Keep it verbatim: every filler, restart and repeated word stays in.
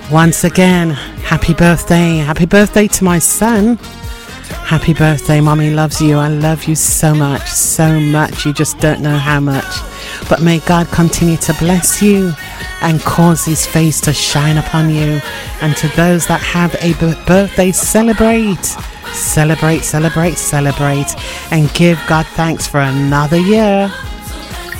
Once again, happy birthday. Happy birthday to my son. Happy birthday, Mommy loves you. I love you so much, so much. You just don't know how much. But may God continue to bless you and cause his face to shine upon you. And to those that have a b- birthday, celebrate. Celebrate, celebrate, celebrate. And give God thanks for another year.